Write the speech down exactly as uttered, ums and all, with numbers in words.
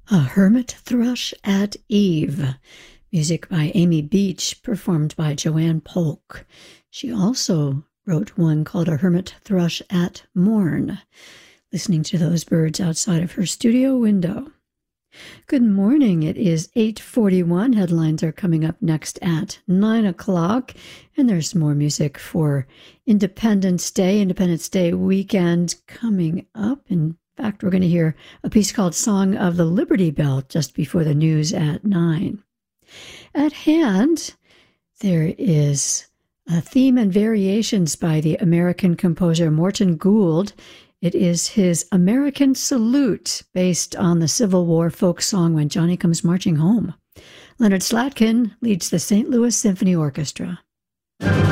A Hermit Thrush at Eve, music by Amy Beach, performed by Joanne Polk. She also wrote one called A Hermit Thrush at Morn, listening to those birds outside of her studio window. Good morning. It is eight forty-one. Headlines are coming up next at nine o'clock, and there's more music for Independence Day, Independence Day weekend coming up. In fact, we're going to hear a piece called Song of the Liberty Bell just before the news at nine. At hand, there is a theme and variations by the American composer Morton Gould. It is his American Salute, based on the Civil War folk song When Johnny Comes Marching Home. Leonard Slatkin leads the Saint Louis Symphony Orchestra.